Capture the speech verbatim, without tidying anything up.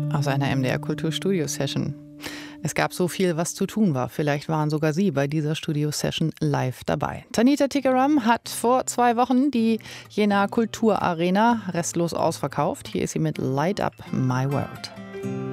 Aus einer M D R Kulturstudio-Session. Es gab so viel, was zu tun war. Vielleicht waren sogar Sie bei dieser Studio-Session live dabei. Tanita Tikaram hat vor zwei Wochen die Jena Kulturarena restlos ausverkauft. Hier ist sie mit Light Up My World.